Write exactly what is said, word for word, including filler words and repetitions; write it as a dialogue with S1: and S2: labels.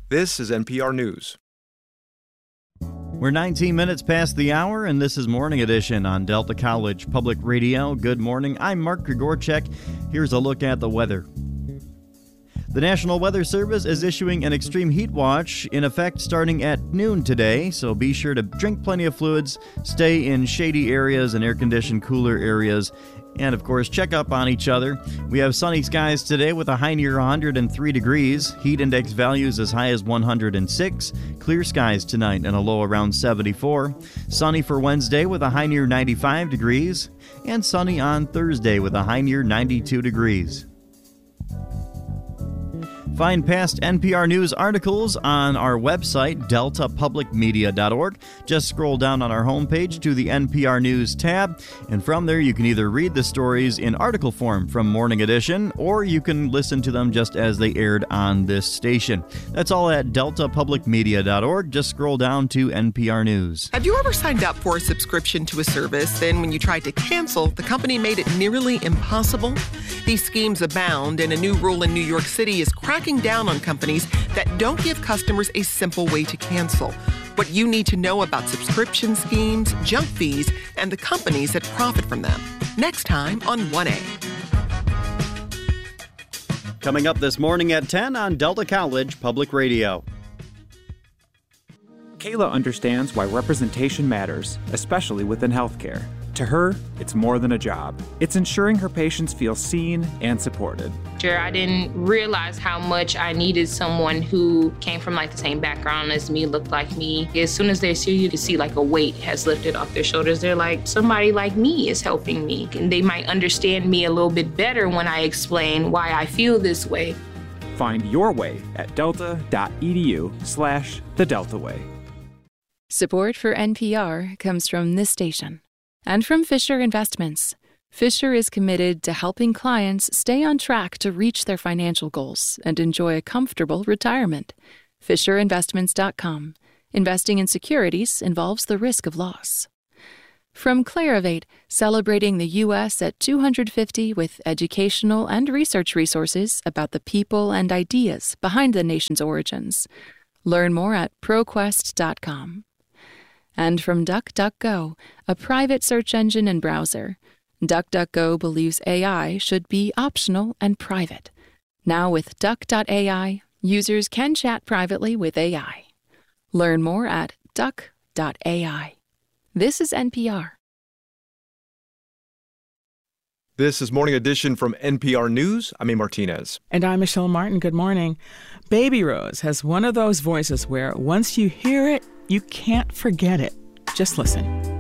S1: This is N P R News.
S2: We're nineteen minutes past the hour, and this is Morning Edition on Delta College Public Radio. Good morning. I'm Mark Grigorchek. Here's a look at the weather. The National Weather Service is issuing an extreme heat watch in effect starting at noon today, so be sure to drink plenty of fluids, stay in shady areas and air-conditioned cooler areas, and of course check up on each other. We have sunny skies today with a high near one hundred three degrees, heat index values as high as one hundred six, clear skies tonight and a low around seventy-four, sunny for Wednesday with a high near ninety-five degrees, and sunny on Thursday with a high near ninety-two degrees. Find past N P R News articles on our website, delta public media dot org. Just scroll down on our homepage to the N P R News tab, and from there you can either read the stories in article form from Morning Edition, or you can listen to them just as they aired on this station. That's all at delta public media dot org. Just scroll down to N P R News.
S3: Have you ever signed up for a subscription to a service, then when you tried to cancel, the company made it nearly impossible? These schemes abound, and a new rule in New York City is cracking down on companies that don't give customers a simple way to cancel. What you need to know about subscription schemes, junk fees, and the companies that profit from them. Next time on one A.
S2: Coming up this morning at ten on Delta College Public Radio.
S4: Kayla understands why representation matters, especially within healthcare. To her, it's more than a job. It's ensuring her patients feel seen and supported.
S5: Sure, I didn't realize how much I needed someone who came from like the same background as me, looked like me. As soon as they see you, you can see like a weight has lifted off their shoulders. They're like, somebody like me is helping me. And they might understand me a little bit better when I explain why I feel this way.
S4: Find your way at delta.edu slash the Delta Way.
S6: Support for N P R comes from this station and from Fisher Investments. Fisher is committed to helping clients stay on track to reach their financial goals and enjoy a comfortable retirement. Fisher Investments dot com. Investing in securities involves the risk of loss. From Clarivate, celebrating the U S at two hundred fifty with educational and research resources about the people and ideas behind the nation's origins. Learn more at ProQuest dot com. And from DuckDuckGo, a private search engine and browser. DuckDuckGo believes A I should be optional and private. Now with Duck dot A I, users can chat privately with A I. Learn more at Duck dot A I. This is N P R.
S1: This is Morning Edition from N P R News. I'm A. Martinez.
S7: And I'm Michelle Martin. Good morning. Baby Rose has one of those voices where once you hear it, you can't forget it. Just listen.